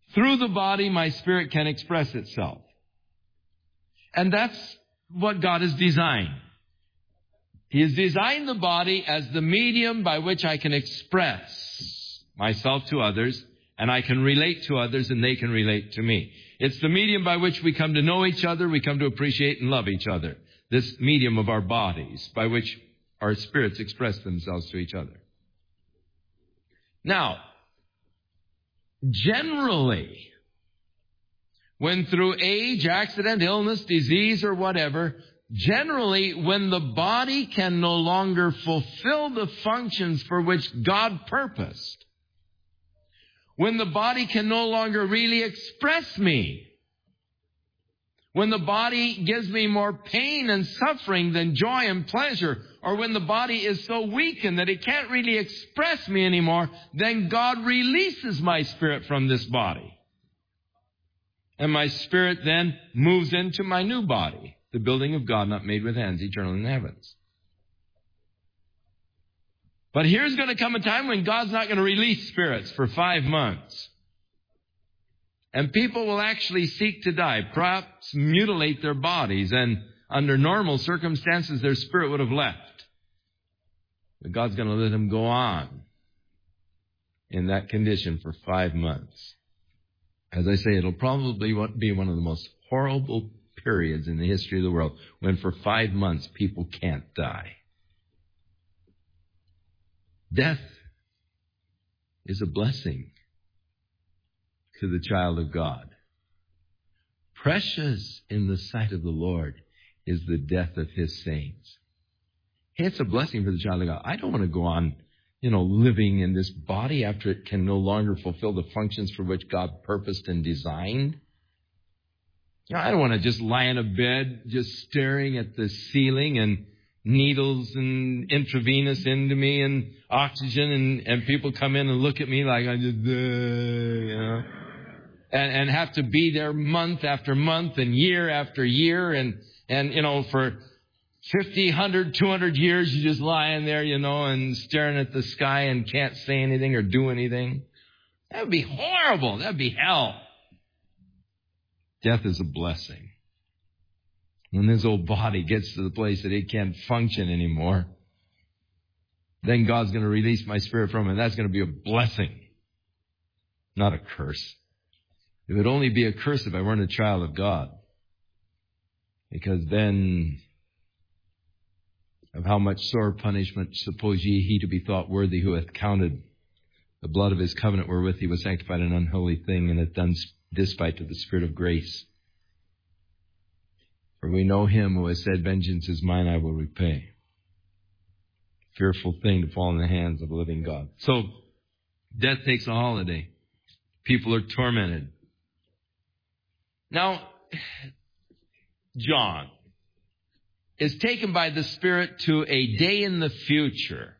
Through the body, my spirit can express itself. And that's what God has designed. He has designed the body as the medium by which I can express myself to others, and I can relate to others, and they can relate to me. It's the medium by which we come to know each other, we come to appreciate and love each other. This medium of our bodies by which our spirits express themselves to each other. Now, generally, when through age, accident, illness, disease, or whatever, generally, when the body can no longer fulfill the functions for which God purposed, when the body can no longer really express me, when the body gives me more pain and suffering than joy and pleasure, or when the body is so weakened that it can't really express me anymore, then God releases my spirit from this body. And my spirit then moves into my new body, the building of God not made with hands, eternal in the heavens. But here's going to come a time when God's not going to release spirits for 5 months. And people will actually seek to die, perhaps mutilate their bodies, and under normal circumstances, their spirit would have left. But God's going to let them go on in that condition for 5 months. As I say, it'll probably be one of the most horrible periods in the history of the world, when for 5 months people can't die. Death is a blessing to the child of God. Precious in the sight of the Lord is the death of His saints. Hey, it's a blessing for the child of God. I don't want to go on, living in this body after it can no longer fulfill the functions for which God purposed and designed. I don't want to just lie in a bed just staring at the ceiling and needles and intravenous into me and oxygen and people come in and look at me like I just, and have to be there month after month and year after year and for 50, 100, 200 years you're just lying there, and staring at the sky and can't say anything or do anything. That would be horrible. That would be hell. Death is a blessing. When this old body gets to the place that it can't function anymore, then God's going to release my spirit from it. That's going to be a blessing, not a curse. It would only be a curse if I weren't a child of God. Because then of how much sore punishment suppose ye he to be thought worthy who hath counted the blood of his covenant wherewith he was sanctified an unholy thing, and hath done despite to the Spirit of grace. For we know him who has said, vengeance is mine, I will repay. Fearful thing to fall in the hands of a living God. So, death takes a holiday. People are tormented. Now, John is taken by the Spirit to a day in the future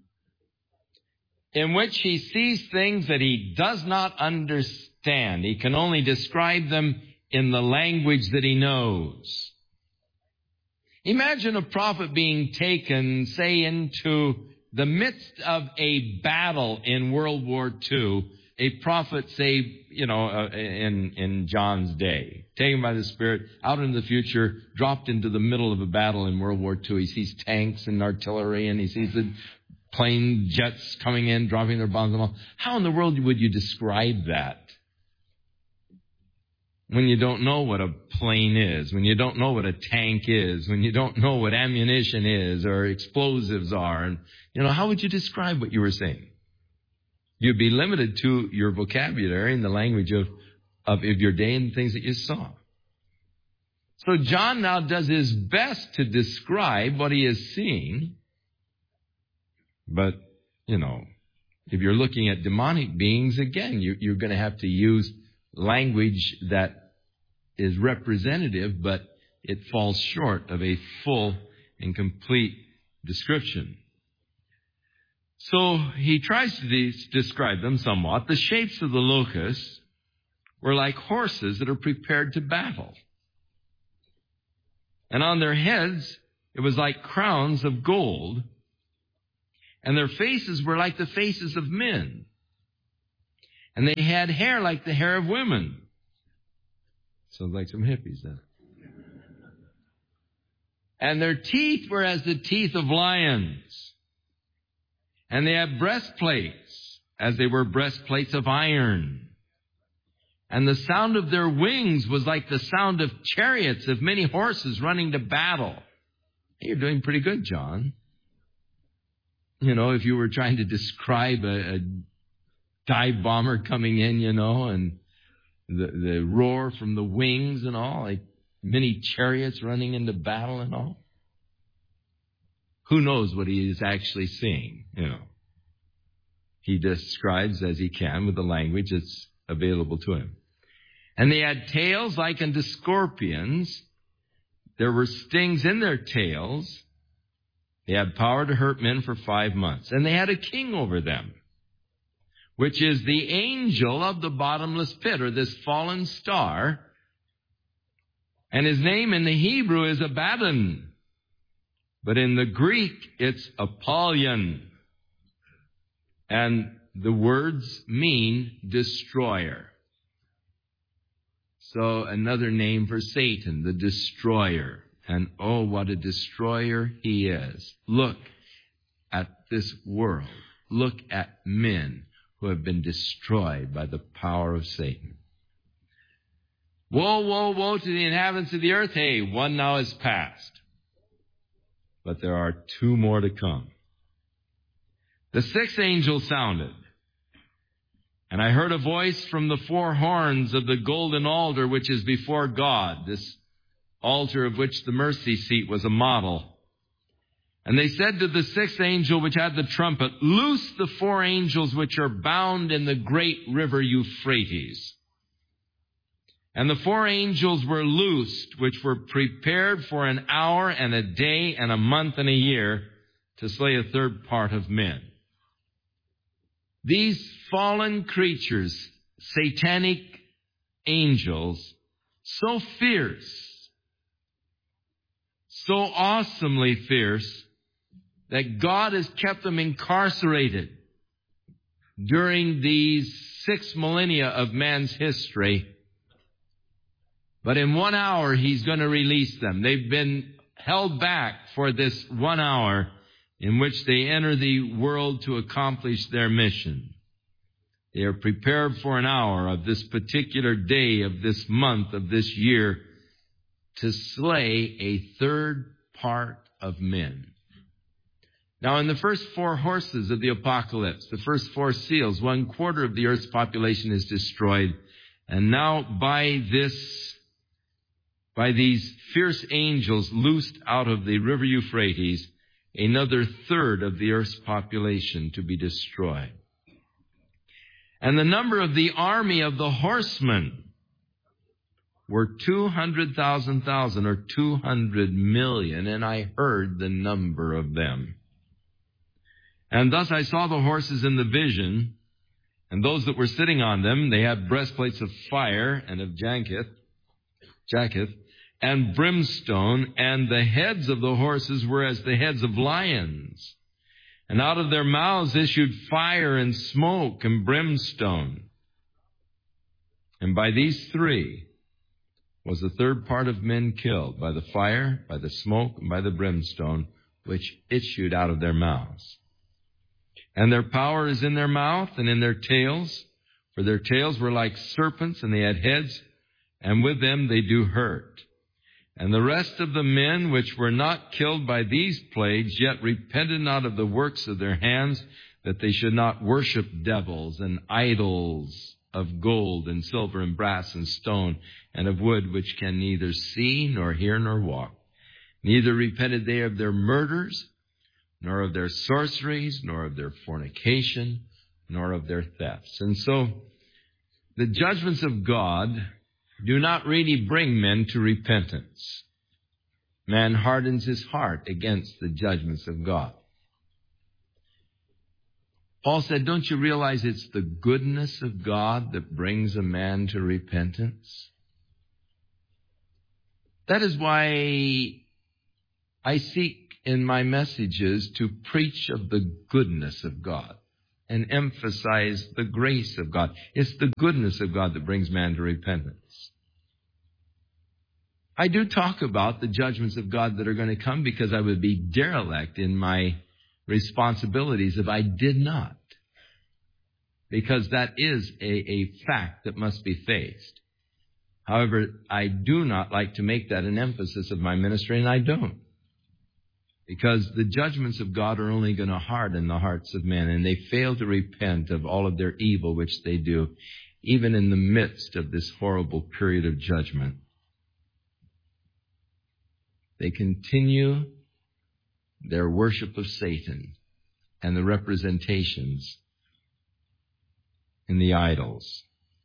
in which he sees things that he does not understand. He can only describe them in the language that he knows. Imagine a prophet being taken, say, into the midst of a battle in World War II. A prophet, say, in John's day, taken by the Spirit out into the future, dropped into the middle of a battle in World War II. He sees tanks and artillery, and he sees the plane jets coming in, dropping their bombs and all. How in the world would you describe that? When you don't know what a plane is, when you don't know what a tank is, when you don't know what ammunition is or explosives are, and how would you describe what you were saying? You'd be limited to your vocabulary and the language of your day and things that you saw. So John now does his best to describe what he is seeing. But, if you're looking at demonic beings, again, you're going to have to use language that is representative, but it falls short of a full and complete description. So he tries to describe them somewhat. The shapes of the locusts were like horses that are prepared to battle. And on their heads, it was like crowns of gold. And their faces were like the faces of men. And they had hair like the hair of women. Sounds like some hippies then. And their teeth were as the teeth of lions. And they had breastplates, as they were breastplates of iron. And the sound of their wings was like the sound of chariots of many horses running to battle. Hey, you're doing pretty good, John. You know, if you were trying to describe a dive bomber coming in, you know, and the roar from the wings and all, like many chariots running into battle and all. Who knows what he is actually seeing, you know. He describes as he can with the language that's available to him. And they had tails like unto scorpions. There were stings in their tails. They had power to hurt men for 5 months. And they had a king over them, which is the angel of the bottomless pit, or this fallen star. And his name in the Hebrew is Abaddon. But in the Greek, it's Apollyon. And the words mean destroyer. So another name for Satan, the destroyer. And oh, what a destroyer he is. Look at this world. Look at men who have been destroyed by the power of Satan. Woe, woe, woe to the inhabitants of the earth. Hey, one now is past. But there are 2 more to come. The 6th angel sounded, and I heard a voice from the 4 horns of the golden altar which is before God, this altar of which the mercy seat was a model. And they said to the 6th angel which had the trumpet, Loose the 4 angels which are bound in the great river Euphrates. And the 4 angels were loosed, which were prepared for an hour and a day and a month and a year to slay a third part of men. These fallen creatures, satanic angels, so fierce, so awesomely fierce, that God has kept them incarcerated during these 6 millennia of man's history. But in 1 hour, he's going to release them. They've been held back for this 1 hour in which they enter the world to accomplish their mission. They are prepared for an hour of this particular day, of this month, of this year, to slay a third part of men. Now, in the first 4 horses of the apocalypse, the first 4 seals, 1/4 of the earth's population is destroyed. And now by these fierce angels loosed out of the river Euphrates, another third of the earth's population to be destroyed. And the number of the army of the horsemen were 200,000, or 200 million, and I heard the number of them. And thus I saw the horses in the vision, and those that were sitting on them, they had breastplates of fire and of jacketh, and brimstone, and the heads of the horses were as the heads of lions. And out of their mouths issued fire and smoke and brimstone. And by these 3 was the third part of men killed, by the fire, by the smoke, and by the brimstone, which issued out of their mouths. And their power is in their mouth and in their tails, for their tails were like serpents, and they had heads, and with them they do hurt. And the rest of the men which were not killed by these plagues yet repented not of the works of their hands, that they should not worship devils and idols of gold and silver and brass and stone and of wood, which can neither see nor hear nor walk. Neither repented they of their murders, nor of their sorceries, nor of their fornication, nor of their thefts. And so the judgments of God do not really bring men to repentance. Man hardens his heart against the judgments of God. Paul said, don't you realize it's the goodness of God that brings a man to repentance? That is why I seek in my messages to preach of the goodness of God. and emphasize the grace of God. It's the goodness of God that brings man to repentance. I do talk about the judgments of God that are going to come because I would be derelict in my responsibilities if I did not. Because that is a fact that must be faced. However, I do not like to make that an emphasis of my ministry, and I don't. Because the judgments of God are only going to harden the hearts of men, and they fail to repent of all of their evil which they do, even in the midst of this horrible period of judgment. They continue their worship of Satan and the representations in the idols.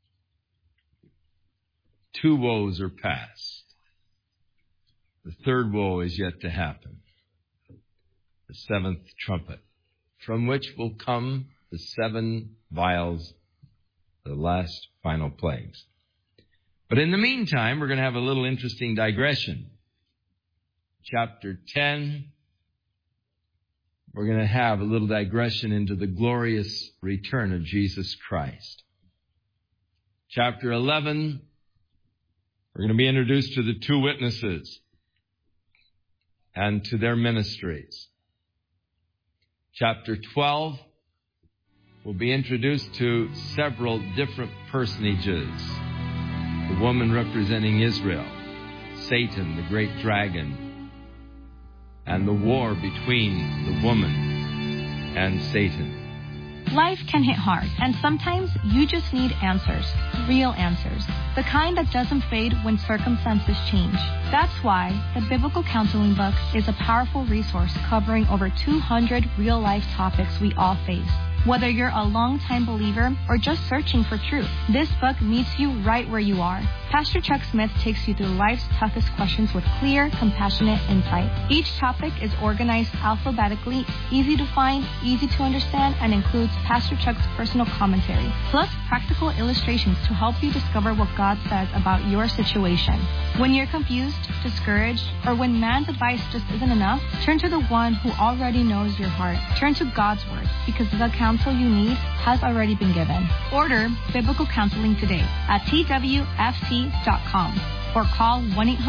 2 woes are past. The 3rd woe is yet to happen. The 7th trumpet, from which will come the 7 vials, the last final plagues. But in the meantime, we're going to have a little interesting digression. Chapter 10, we're going to have a little digression into the glorious return of Jesus Christ. Chapter 11, we're going to be introduced to the 2 witnesses and to their ministries. Chapter 12, we'll be introduced to several different personages. The woman representing Israel, Satan, the great dragon, and the war between the woman and Satan. Life can hit hard, and sometimes you just need answers, real answers, the kind that doesn't fade when circumstances change. That's why the Biblical Counseling Book is a powerful resource covering over 200 real-life topics we all face. Whether you're a long-time believer or just searching for truth, this book meets you right where you are. Pastor Chuck Smith takes you through life's toughest questions with clear, compassionate insight. Each topic is organized alphabetically, easy to find, easy to understand, and includes Pastor Chuck's personal commentary, plus practical illustrations to help you discover what God says about your situation. When you're confused, discouraged, or when man's advice just isn't enough, turn to the one who already knows your heart. Turn to God's Word, because the counsel you need has already been given. Order Biblical Counseling today at twft.com or call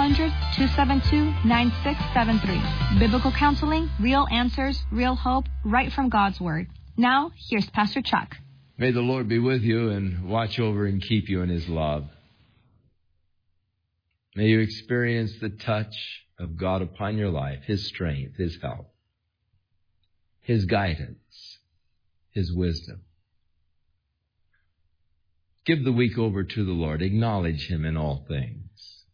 1-800-272-9673. Biblical Counseling, real answers, real hope, right from God's Word. Now, here's Pastor Chuck. May the Lord be with you and watch over and keep you in His love. May you experience the touch of God upon your life, His strength, His help, His guidance, His wisdom. Give the week over to the Lord. Acknowledge Him in all things,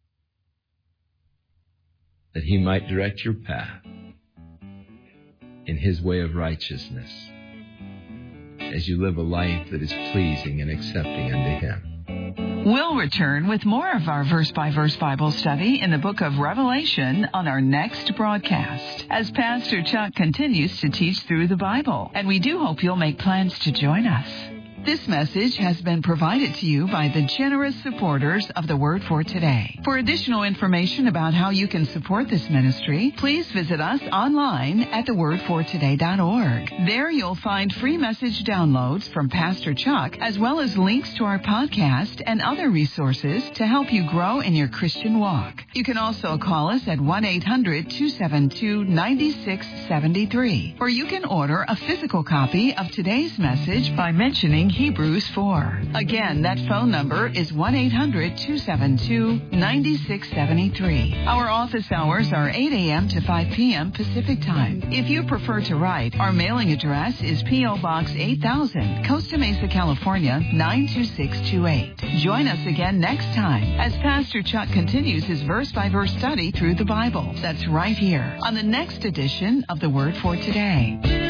that He might direct your path in His way of righteousness as you live a life that is pleasing and accepting unto Him. We'll return with more of our verse-by-verse Bible study in the book of Revelation on our next broadcast, as Pastor Chuck continues to teach through the Bible. And we do hope you'll make plans to join us. This message has been provided to you by the generous supporters of the Word for Today. For additional information about how you can support this ministry, please visit us online at thewordfortoday.org. There you'll find free message downloads from Pastor Chuck, as well as links to our podcast and other resources to help you grow in your Christian walk. You can also call us at 1-800-272-9673. Or you can order a physical copy of today's message by mentioning Hebrews 4. Again, that phone number is 1-800-272-9673. Our office hours are 8 a.m. to 5 p.m. Pacific Time. If you prefer to write, our mailing address is P.O. Box 8000, Costa Mesa, California, 92628. Join us again next time as Pastor Chuck continues his verse-by-verse study through the Bible. That's right here on the next edition of The Word for Today.